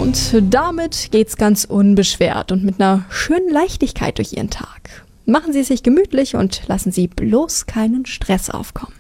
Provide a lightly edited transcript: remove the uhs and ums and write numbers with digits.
Und damit geht's ganz unbeschwert und mit einer schönen Leichtigkeit durch Ihren Tag. Machen Sie es sich gemütlich und lassen Sie bloß keinen Stress aufkommen.